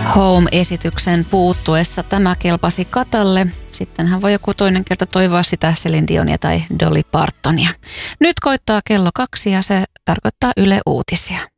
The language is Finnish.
Home-esityksen puuttuessa tämä kelpasi Katalle. Sitten hän voi joku toinen kerta toivoa sitä Celine Dionia tai Dolly Partonia. Nyt koittaa kello 2 ja se tarkoittaa Yle Uutisia.